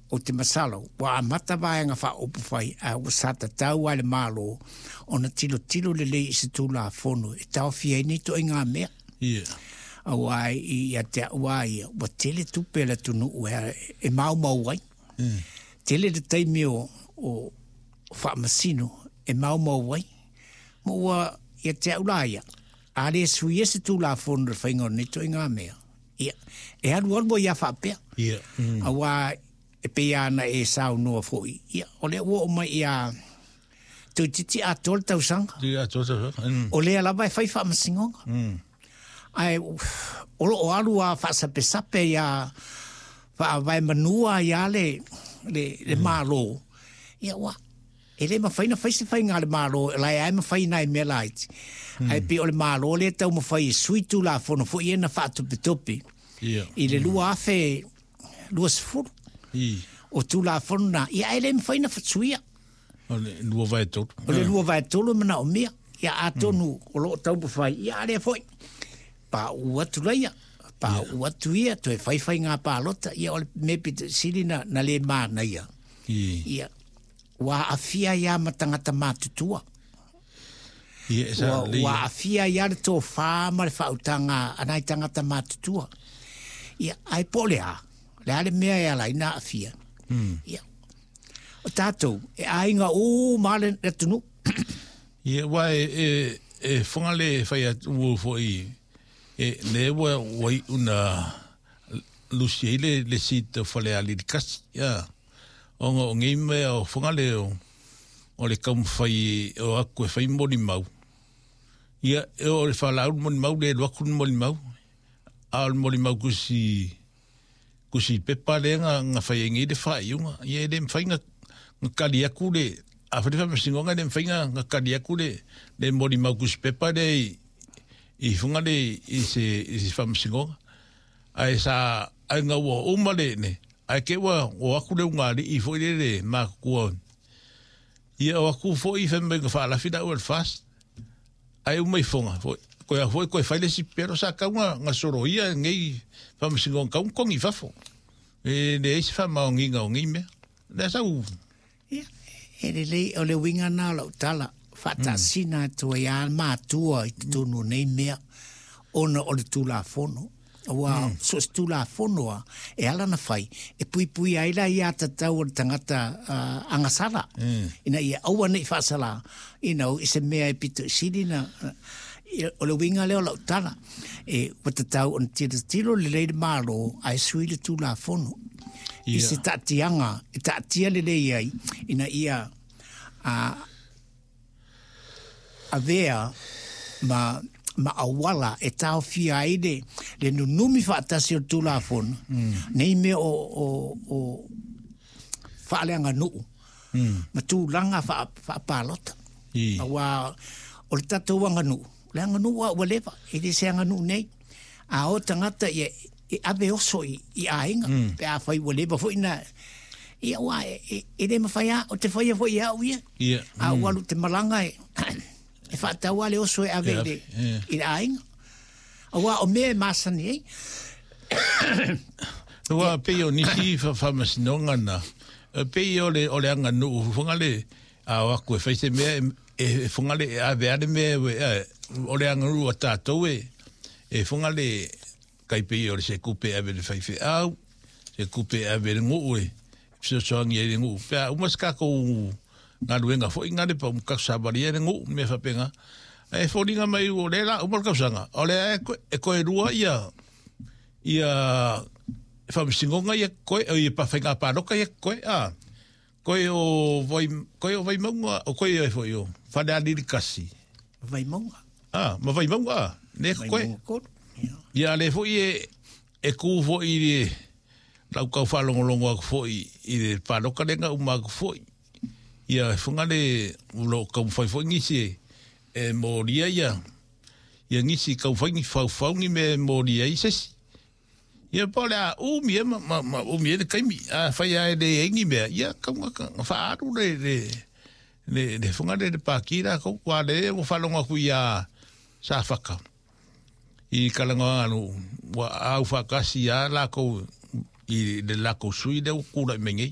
o te masalo, wa amata vaenga wha upu whai, a wasata tau ale malo, o na tilo le le isi tū la fono, e tau fia ni to inga mea. Au ai, i a te awai, wa tele tupe la tunu ua, e mau wai. Tele le taimi o wha masino, e mau wai. Mo ua, i a te aulaia, a le sui esi tū la fono le whainga ni to inga mea. E anu albo ia wha apea. Au ai, e pe ana e sao noa foi. Ia, o le ua o mai ia tu titi a tol tau sanga. O le alaba e whai wha masingonga. Ai, o alu a wha sape ia wha vai manua ia le malo. Ia wa, e le mawhaina whaise whai ngā le malo, e lai ai mawhaina e mea laiti. Ai pe o le malo le tau mawhai suitu la fono fo i ena wha tupi. I le lua afe, lua sifuru. O tu la fona ia ele me faina fatsuia o le lua vai tolu mana o mea ia atonu o lo tau fai ia le foi pa ua tulaia pa ua tuia to e fai ngā palota ia o me pit silina na le mana ia wa afia ia matangata matutua wa afia ia le to fa ma le fautanga anai tangata matutua ia ai polea le ale mea ia la ina afia. Ia. O tātou, e ainga o male e tunu. Ia, wa e whangale whai atu fo i le wa wai una lusi ele le sita whale ali di kasi. Ia. O ngei mea o whangale o le kaum whai o aku e whai mori mau. Ia, e o le whala au mori mau le wakun mori mau. Al mori mau kusi pepa le nga whaiengi de whaiunga. Ia le mwhainga kariaku le, a whare masingonga le mwhainga nga kariaku le mori mau kusi pepa le i whunga le i se whamasingonga. Ai sa, ai ngā ua uma le ne, ai ke ua o aku le unga le i fwoi le mā kua. Ia o aku fwoi i whamai nga whaalawhina ua le fast. Ai umai whonga, koe a fwoi koe whaile si pero sa kaunga nga soro ia ngei whamasingonga kaunkongi whafo. Le eisi whamaongi ngā o ngi mea. Le sau. Ia, e le o le winga nā lau tala. Whata sina tua ia mātua i te tunu nei mea. Ona o le tūla fono. Wa so se tūla fonoa e ala na whai. E pui aila i ata tau o tangata angasara. Ina ia aua nei whasala. Ina o ise mea e pito sirina. O le winga leo lau tala. E watatau on tiro le leide mālo ai sui le tūla fono. I se tatianga, e tatia le lei ai. Ina ia a vea ma awala e tau fia aide le nunumi whaatasi o tūla fono. Nei me o whaaleanga nuu. Ma tūlanga whaapalota. Awa o le tatou anga nuu. Le anga nuu wa walewa. E le se anga nuu nei. A o tangata e ave oso i ainga. Pe a whai walewa fo ina. Ia wa e le mawhai a o te whai a fo i au ia. A walu te malanga e whaatau ale oso e ave i ainga. A wa o mea masani ei. Wa peo nisi whamasinonga na. Peo le anga nuu. Whangale a wako e whaise mea e whangale e ave ade mea o le anga nuu a tātou e whangale kai pei o le se kupe ave le whaife au. Se kupe ave le nguu e. Pisa soangi e le nguu. Pea umaskako ngā ruenga fo inga le pa umkaksabaria le nguu me whapenga. E whoringa mai o le la umarkausanga. O le e koe rua ia whamisingonga ia koe o ia pawhainga pāroka ia koe a. Koe o vai maunga o koe e fo i o. Whane aniri kasi. Vai maunga? Ma vai maunga. Ne koe. Ia le fo i e kū fo i le lau kau whalongolongo ako fo i le pāroka lenga umaku fo i. Ia whungale ulo kau whai fo ngisi e mōria ia. Ia ngisi kau whaungi me mōria i sesi. Ia pole a umi e ma umi e le kaimi. A whai a e le engi mea. Ia kaunga whaaru le whungale le pākira. Kau kua le o whalonga kui a sa whakau. I kalanga anu wa au whakasi a lako i le lako sui leo kura i mengi.